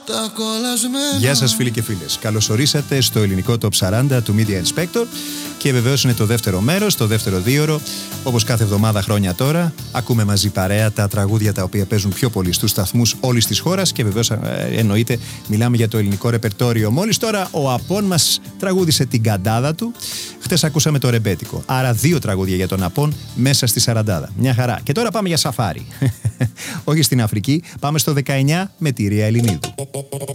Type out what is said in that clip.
Γεια σας φίλοι και φίλες. Καλώς ορίσατε στο ελληνικό Top 40 του Media Inspector. Και βεβαίως είναι το δεύτερο μέρος, το δεύτερο δίωρο. Όπως κάθε εβδομάδα χρόνια τώρα, ακούμε μαζί παρέα τα τραγούδια τα οποία παίζουν πιο πολύ στους σταθμούς όλης της χώρας. Και βεβαίως εννοείται μιλάμε για το ελληνικό ρεπερτόριο. Μόλις τώρα ο Απών μας τραγούδισε την καντάδα του. Χτες ακούσαμε το ρεμπέτικο. Άρα 2 τραγούδια για τον Απών μέσα στη 40. Μια χαρά. Και τώρα πάμε για σαφάρι. Όχι στην Αφρική, πάμε στο 19 με τη Ρία Ελληνίδου.